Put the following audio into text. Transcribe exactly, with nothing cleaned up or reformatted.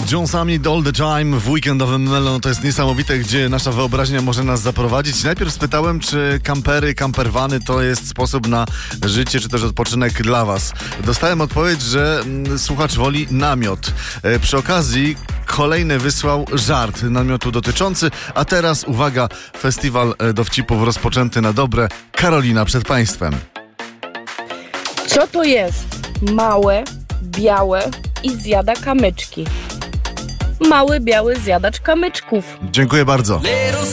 Jonesami all the time w weekendowym melon. To jest niesamowite, gdzie nasza wyobraźnia może nas zaprowadzić. Najpierw spytałem, czy kampery, kamperwany to jest sposób na życie, czy też odpoczynek dla was. Dostałem odpowiedź, że mm, słuchacz woli namiot. E, przy okazji kolejny wysłał żart namiotu dotyczący, a teraz uwaga, festiwal e, dowcipów rozpoczęty na dobre. Karolina przed państwem. Co to jest? Małe, białe i zjada kamyczki. Mały, biały zjadacz kamyczków. Dziękuję bardzo. Little